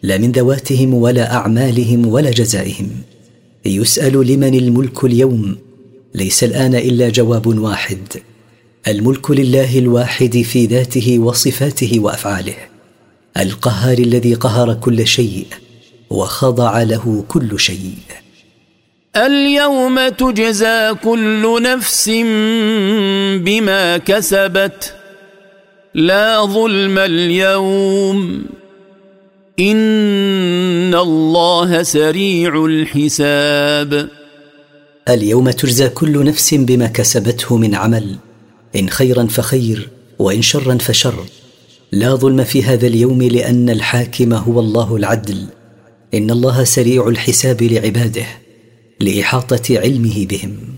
لا من ذواتهم ولا أعمالهم ولا جزائهم. يسأل لمن الملك اليوم، ليس الآن إلا جواب واحد: الملك لله الواحد في ذاته وصفاته وأفعاله، القهار الذي قهر كل شيء وخضع له كل شيء. اليوم تجزى كل نفس بما كسبت لا ظلم اليوم إن الله سريع الحساب. اليوم تجزى كل نفس بما كسبته من عمل، إن خيرا فخير وإن شرا فشر. لا ظلم في هذا اليوم لأن الحاكم هو الله العدل. إن الله سريع الحساب لعباده لإحاطة علمه بهم.